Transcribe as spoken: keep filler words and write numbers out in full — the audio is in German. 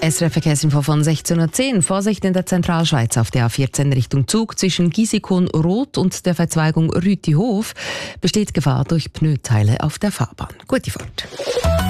S R F-Verkehrsinfo von sechzehn Uhr zehn. Vorsicht in der Zentralschweiz auf der A vierzehn Richtung Zug zwischen Gisikon-Rot und der Verzweigung Rütihof besteht Gefahr durch Pneuteile auf der Fahrbahn. Gute Fahrt.